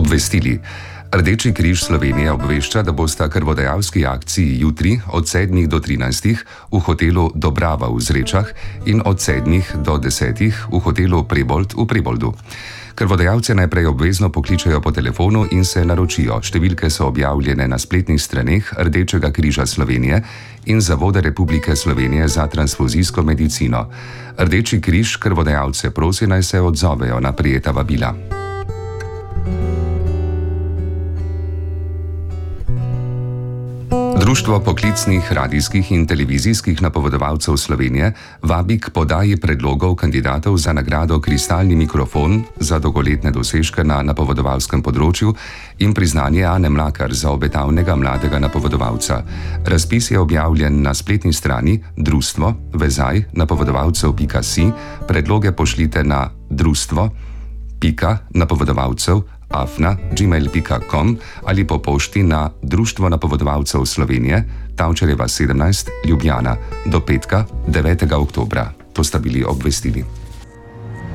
Obvestili. Rdeči križ Slovenije obvešča, da bosta krvodajalski akciji jutri od 7 do 13 v hotelu Dobrava v Zrečah in od 7 do 10 v hotelu Prebold v Preboldu. Krvodajalce najprej obvezno pokličejo po telefonu in se naročijo. Številke so objavljene na spletnih straneh Rdečega križa Slovenije in Zavoda Republike Slovenije za transfuzijsko medicino. Rdeči križ krvodajalce prosi, naj se odzovejo na prejeta vabila. Društvo poklicnih radijskih in televizijskih napovedovalcev Slovenije vabi k podaji predlogov kandidatov za nagrado Kristalni mikrofon za dolgoletne dosežke na napovedovalskem področju in priznanje Ane Mlakar za obetavnega mladega napovedovalca. Razpis je objavljen na spletni strani društvo-napovedovalcev.si. Predloge pošljite na društvo.napovedovalcev@gmail.com ali po pošti na Društvo napovedovalcev Slovenije, Tavčarjeva 17, Ljubljana, do petka 9. oktobra. To sta bili obvestili.